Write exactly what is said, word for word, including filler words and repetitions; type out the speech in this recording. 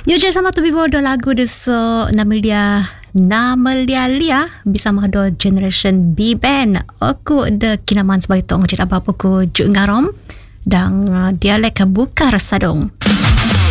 Yo je sama tu bibo do lagu de so Namalia Namalia bisa mahdo generation B band. Aku de kinaman sebagai tong jeda bapa ko Juk Ngarom dan uh, dialek Bukar Sadong.